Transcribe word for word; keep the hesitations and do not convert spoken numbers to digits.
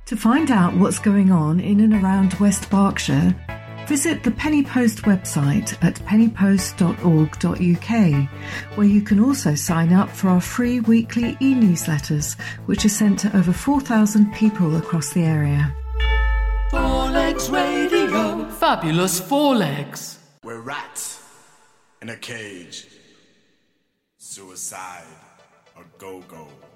To find out what's going on in and around West Berkshire, visit the Penny Post website at penny post dot org dot U K, where you can also sign up for our free weekly e-newsletters, which are sent to over four thousand people across the area. Four Legs Radio. Fabulous Four Legs. We're rats in a cage. Suicide, a go-go.